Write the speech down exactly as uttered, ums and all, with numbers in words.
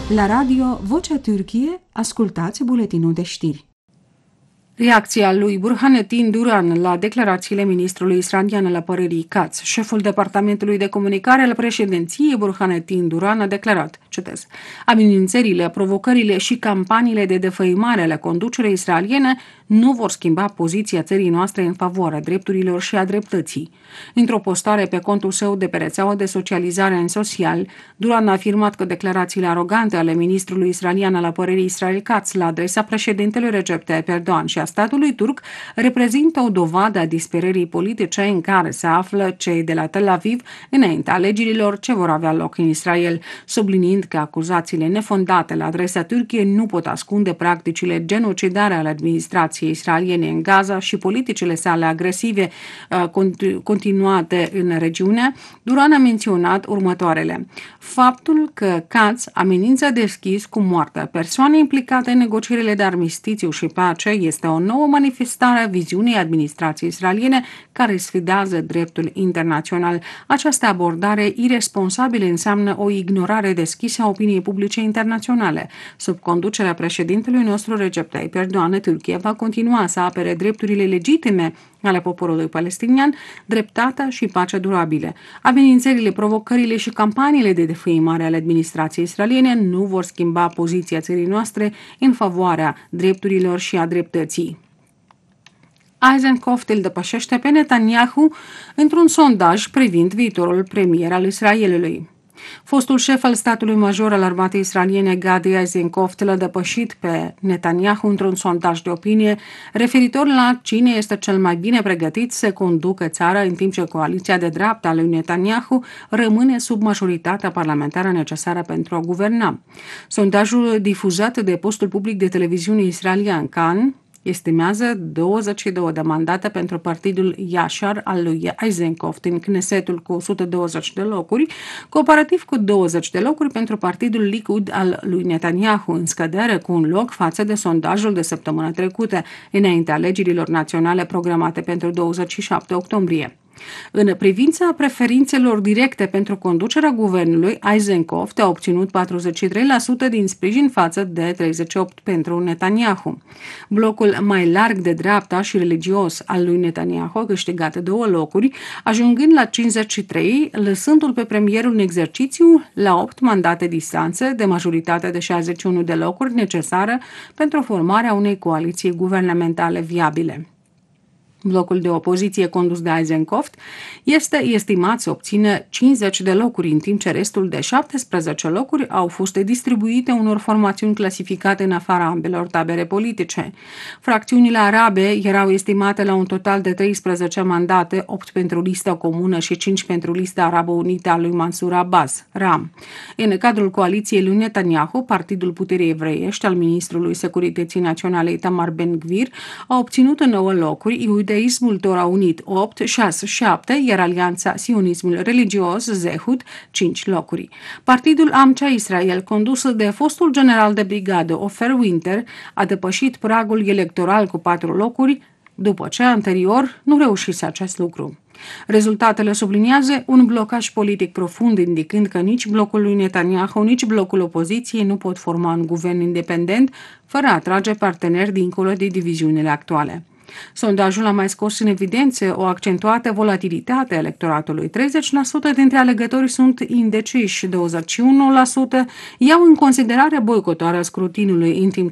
La radio Vocea Türkiye, ascultați buletinul de știri. Reacția lui Burhanettin Duran la declarațiile ministrului israelian al apărării Katz. Șeful departamentului de comunicare al președinției, Burhanettin Duran, a declarat, citez, amenințările, provocările și campaniile de defăimare ale conducerii israeliene nu vor schimba poziția țării noastre în favoarea drepturilor și a dreptății. Într-o postare pe contul său de pe rețeaua de socializare în social, Duran a afirmat că declarațiile arogante ale ministrului israelian al apărării Israel Katz la adresa președintelui Recep Tayyip Erdogan și a statului turc reprezintă o dovadă a disperării politice în care se află cei de la Tel Aviv înaintea alegerilor ce vor avea loc în Israel, subliniind că acuzațiile nefondate la adresa Turciei nu pot ascunde practicile genocidare ale administrației israeliene în Gaza și politicile sale agresive uh, continuate în regiune. Duran a menționat următoarele. Faptul că Katz amenință deschis cu moartea persoane implicate în negocierile de armistițiu și pace este o nouă manifestare a viziunii administrației israeliene care sfidează dreptul internațional. Această abordare iresponsabilă înseamnă o ignorare deschisă a opiniei publice internaționale. Sub conducerea președintelui nostru Recep Tayyip Erdogan, Turcia va continua să apere drepturile legitime ale poporului palestinian, dreptatea și pacea durabile. Amenințările, provocările și campaniile de defăimare ale administrației israeliene nu vor schimba poziția țării noastre în favoarea drepturilor și a dreptății. Eisenkot îl depășește pe Netanyahu într-un sondaj privind viitorul premier al Israelului. Fostul șef al statului major al armatei israeliene, Gadi Eisenkot, l-a depășit pe Netanyahu într-un sondaj de opinie referitor la cine este cel mai bine pregătit să conducă țara, în timp ce coaliția de dreapta a lui Netanyahu rămâne sub majoritatea parlamentară necesară pentru a guverna. Sondajul difuzat de postul public de televiziune israelian Kan estimează douăzeci și două de mandate pentru partidul Yashar al lui Eisenkot în Knesetul cu o sută douăzeci de locuri, comparativ cu douăzeci de locuri pentru partidul Likud al lui Netanyahu, în scădere cu un loc față de sondajul de săptămâna trecută, înaintea alegerilor naționale programate pentru douăzeci și șapte octombrie. În privința preferințelor directe pentru conducerea guvernului, Eisenkot a obținut patruzeci și trei la sută din sprijin față de treizeci și opt la sută pentru Netanyahu. Blocul mai larg de dreapta și religios al lui Netanyahu a câștigat două locuri, ajungând la cincizeci și trei, lăsându-l pe premierul în exercițiu la opt mandate distanță de majoritatea de șaizeci și unu de locuri necesară pentru formarea unei coaliții guvernamentale viabile. Blocul de opoziție condus de Eisenkot este estimat să obțină cincizeci de locuri, în timp ce restul de șaptesprezece locuri au fost distribuite unor formațiuni clasificate în afara ambelor tabere politice. Fracțiunile arabe erau estimate la un total de treisprezece mandate, opt pentru lista comună și cinci pentru lista arabo-unită a lui Mansur Abbas, RAM. În cadrul coaliției lui Netanyahu, Partidul Puterii Evreiești al ministrului Securității Naționale Itamar Ben-Gvir a obținut nouă locuri, Iudaismul Tora Unit opt, șase, șapte, iar Alianța Sionismul Religios Zehut cinci locuri. Partidul Amcha Israel, condus de fostul general de brigadă Ofer Winter, a depășit pragul electoral cu patru locuri, după ce anterior nu reușise acest lucru. Rezultatele subliniază un blocaj politic profund, indicând că nici blocul lui Netanyahu, nici blocul opoziției nu pot forma un guvern independent fără a atrage parteneri dincolo de diviziunile actuale. Sondajul a mai scos în evidență o accentuată volatilitate a electoratului. treizeci la sută dintre alegători sunt indeciși, douăzeci și unu la sută iau în considerare boicotarea scrutinului, în timp